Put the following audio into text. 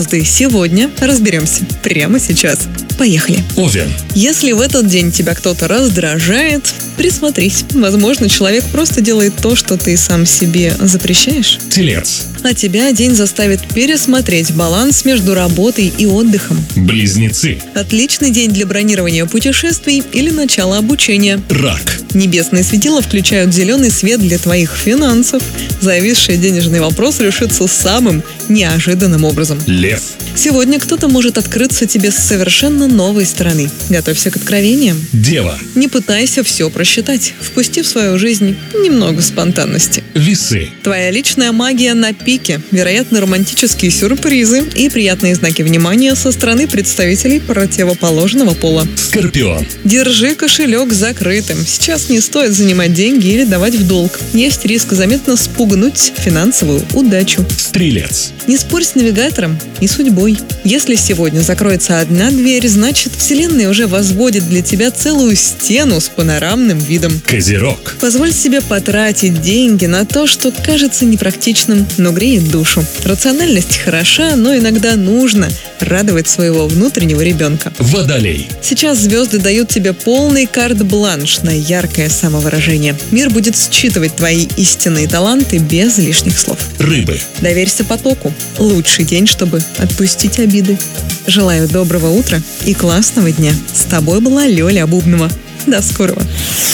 Сегодня разберемся прямо сейчас. Поехали. Овен. Если в этот день тебя кто-то раздражает, присмотрись. Возможно, человек просто делает то, что ты сам себе запрещаешь. Телец. А тебя день заставит пересмотреть баланс между работой и отдыхом. Близнецы. Отличный день для бронирования путешествий или начала обучения. Рак. Небесные светила включают зеленый свет для твоих финансов. Зависший денежный вопрос решится самым неожиданным образом. Лев. Сегодня кто-то может открыться тебе с совершенно новой стороны. Готовься к откровениям. Дева. Не пытайся все просчитать. Впусти в свою жизнь немного спонтанности. Весы. Твоя личная магия на пике. Вероятно, романтические сюрпризы и приятные знаки внимания со стороны представителей противоположного пола. Скорпион. Держи кошелек закрытым. Сейчас не стоит занимать деньги или давать в долг. Есть риск заметно спугнуть финансовую удачу. Стрелец. Не спорь с навигатором и судьбой. Если сегодня закроется одна дверь, значит, Вселенная уже возводит для тебя целую стену с панорамным видом. Козерог. Позволь себе потратить деньги на то, что кажется непрактичным, но греет душу. Рациональность хороша, но иногда нужно радовать своего внутреннего ребенка. Водолей. Сейчас звезды дают тебе полный карт-бланш на яркое самовыражение. Мир будет считывать твои истинные таланты без лишних слов. Рыбы. Доверься потоку. Лучший день, чтобы отпустить обиды. Желаю доброго утра и классного дня. С тобой была Лёля Бубнова. До скорого.